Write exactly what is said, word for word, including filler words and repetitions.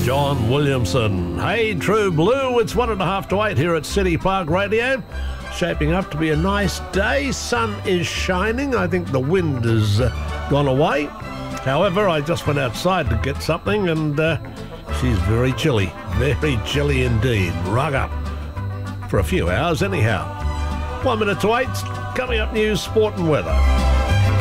John Williamson. Hey, True Blue, it's one and a half to eight here at City Park Radio. Shaping up to be a nice day. Sun is shining. I think the wind has uh, gone away. However, I just went outside to get something and uh, she's very chilly. Very chilly indeed. Rug up. For a few hours anyhow. One minute to eight. Coming up, news, sport and weather.